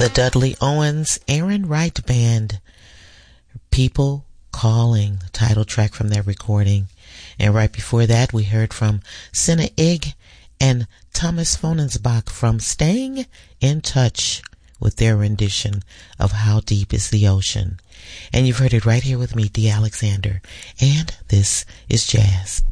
The Dudley Owens Aaron Wright Band, People Calling, title track from their recording. And right before that, we heard from Senna Ig and Thomas Fonensbach from Staying in Touch with their rendition of How Deep is the Ocean. And you've heard it right here with me, Dee Alexander. And this is Jazz.